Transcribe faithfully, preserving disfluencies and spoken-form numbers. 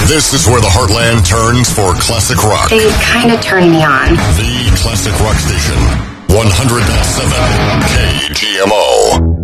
This is where the heartland turns for classic rock. They kind of turn me on. The classic rock station, one hundred point seven K G M O.